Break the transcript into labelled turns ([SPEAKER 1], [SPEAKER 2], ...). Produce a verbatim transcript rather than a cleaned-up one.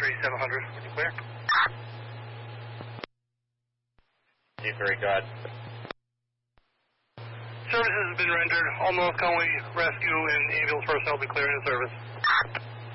[SPEAKER 1] three seven hundred. Would you clear?
[SPEAKER 2] Very good.
[SPEAKER 1] Services have been rendered. All North Conway Rescue and ambulance personnel will be clearing the service.